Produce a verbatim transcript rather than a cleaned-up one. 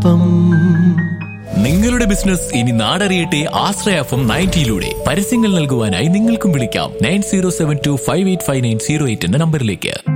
ഒപ്പം. നിങ്ങളുടെ ബിസിനസ് ഇനി നാടറിയട്ടെ ആശ്രയ എഫ് എം നയൻറ്റിയിലൂടെ. പരസ്യങ്ങൾ നൽകുവാനായി നിങ്ങൾക്കും വിളിക്കാം nine zero seven to five eight five nine zero eight എന്ന നമ്പറിലേക്ക്.